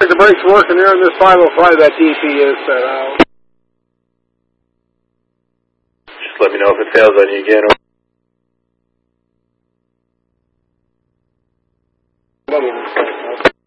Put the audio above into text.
The brakes working there on this 505, that DP is set out. Just let me know if it fails on you again.